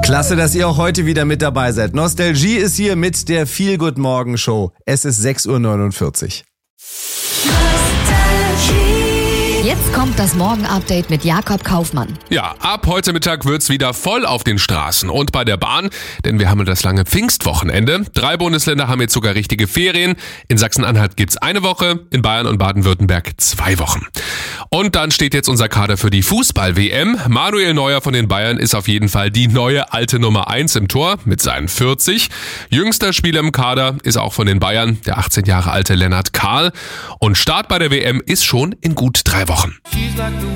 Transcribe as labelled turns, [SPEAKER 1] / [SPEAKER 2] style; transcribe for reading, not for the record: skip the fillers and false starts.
[SPEAKER 1] Klasse, dass ihr auch heute wieder mit dabei seid. Nostalgie ist hier mit der Feel Good Morgen Show. Es ist 6:49 Uhr.
[SPEAKER 2] Jetzt kommt das Morgen-Update mit Jakob Kaufmann.
[SPEAKER 3] Ja, ab heute Mittag wird's wieder voll auf den Straßen und bei der Bahn, denn wir haben das lange Pfingstwochenende. 3 Bundesländer haben jetzt sogar richtige Ferien. In Sachsen-Anhalt gibt's eine Woche, in Bayern und Baden-Württemberg 2 Wochen. Und dann steht jetzt unser Kader für die Fußball-WM. Manuel Neuer von den Bayern ist auf jeden Fall die neue alte Nummer 1 im Tor mit seinen 40. Jüngster Spieler im Kader ist auch von den Bayern der 18 Jahre alte Lennart Kahl. Und Start bei der WM ist schon in gut 3 Wochen.